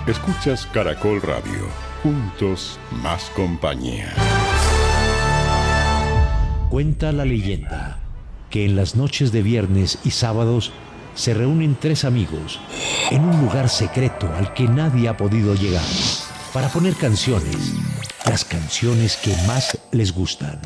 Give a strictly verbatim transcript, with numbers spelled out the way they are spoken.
Escuchas Caracol Radio. Juntos, más compañía. Cuenta la leyenda que en las noches de viernes y sábados se reúnen tres amigos en un lugar secreto al que nadie ha podido llegar para poner canciones, las canciones que más les gustan.